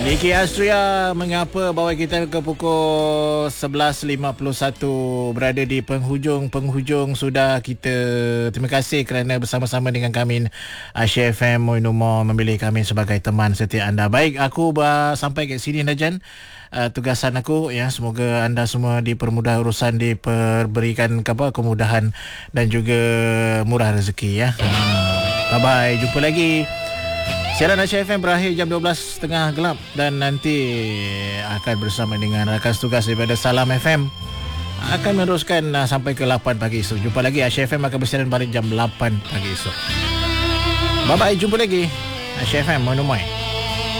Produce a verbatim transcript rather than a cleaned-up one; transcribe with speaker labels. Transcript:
Speaker 1: Niki Astria mengapa bawa kita ke pukul sebelas lima puluh satu, berada di penghujung-penghujung sudah kita. Terima kasih kerana bersama-sama dengan kami Asia F M Moinumor, memilih kami sebagai teman setia anda. Baik, aku uh, sampai ke sini Najan. Uh, tugasan aku ya, semoga anda semua dipermudah urusan, diberikan apa kemudahan dan juga murah rezeki ya. Hmm. Bye bye, jumpa lagi. Siaran Asia F M berakhir jam dua belas tiga puluh gelap dan nanti akan bersama dengan rakan tugas daripada Salam F M akan meneruskan uh, sampai ke lapan pagi esok. Jumpa lagi. Asia F M akan bersiaran balik jam lapan pagi esok. Bye bye, jumpa lagi. Asia F M Moinumor.